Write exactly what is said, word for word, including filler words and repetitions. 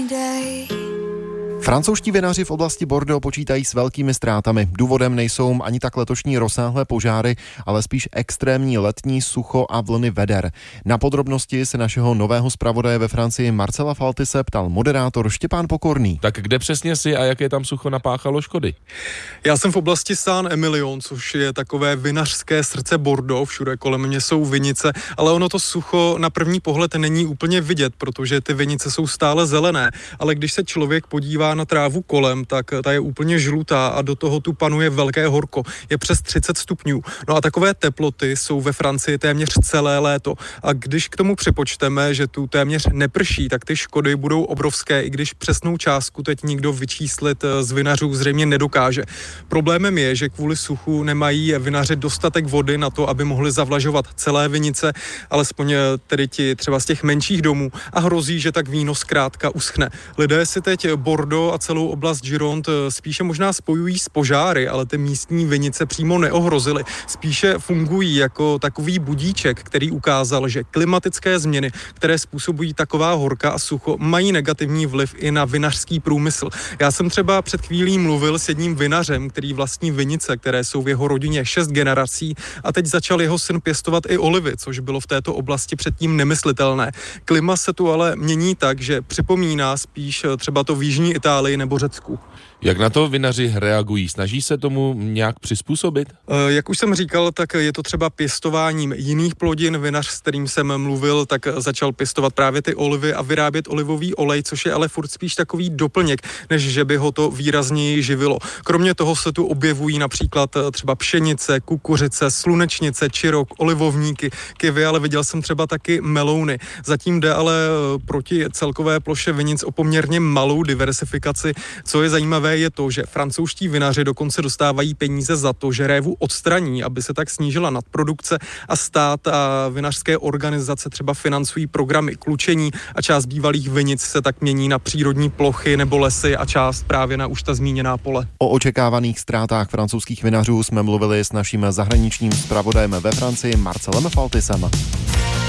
Francouzští vinaři v oblasti Bordeaux počítají s velkými ztrátami. Důvodem nejsou ani tak letošní rozsáhlé požáry, ale spíš extrémní letní sucho a vlny veder. Na podrobnosti se našeho nového zpravodaje ve Francii Marcela Faltise ptal moderátor Štěpán Pokorný. Tak kde přesně jsi a jaké tam sucho napáchalo škody? Já jsem v oblasti Saint-Emilion, což je takové vinařské srdce Bordeaux. Všude kolem mě jsou vinice, ale ono to sucho na první pohled není úplně vidět, protože ty vinice jsou stále zelené. Ale když se člověk podívá na trávu kolem, tak ta je úplně žlutá a do toho tu panuje velké horko. Je přes třicet stupňů. No a takové teploty jsou ve Francii téměř celé léto. A když k tomu připočteme, že tu téměř neprší, tak ty škody budou obrovské, i když přesnou částku teď nikdo vyčíslit z vinařů zřejmě nedokáže. Problémem je, že kvůli suchu nemají vinaři dostatek vody na to, aby mohli zavlažovat celé vinice, alespoň tedy ti třeba z těch menších domů, a hrozí, že tak víno zkrátka uschne. Lidé si teď Bordeaux a celou oblast Gironde spíše možná spojují s požáry, ale ty místní vinice přímo neohrozily. Spíše fungují jako takový budíček, který ukázal, že klimatické změny, které způsobují taková horka a sucho, mají negativní vliv i na vinařský průmysl. Já jsem třeba před chvílí mluvil s jedním vinařem, který vlastní vinice, které jsou v jeho rodině šest generací, a teď začal jeho syn pěstovat i olivy, což bylo v této oblasti předtím nemyslitelné. Klima se tu ale mění tak, že připomíná spíš třeba to v jižní Itálii nebo Řecku. Jak na to vinaři reagují? Snaží se tomu nějak přizpůsobit? E, jak už jsem říkal, tak je to třeba pěstováním jiných plodin. Vinař, s kterým jsem mluvil, tak začal pěstovat právě ty olivy a vyrábět olivový olej, což je ale furt spíš takový doplněk, než že by ho to výrazněji živilo. Kromě toho se tu objevují například třeba pšenice, kukuřice, slunečnice, čirok, olivovníky, kivy, ale viděl jsem třeba taky melouny. Zatím jde ale proti celkové ploše vinic o poměrně malou diversifikaci. Co je zajímavé, je to, že francouzští vinaři dokonce dostávají peníze za to, že révu odstraní, aby se tak snížila nadprodukce, a stát a vinařské organizace třeba financují programy klučení a část bývalých vinic se tak mění na přírodní plochy nebo lesy a část právě na už ta zmíněná pole. O očekávaných ztrátách francouzských vinařů jsme mluvili s naším zahraničním zpravodajem ve Francii Marcelem Faltisem.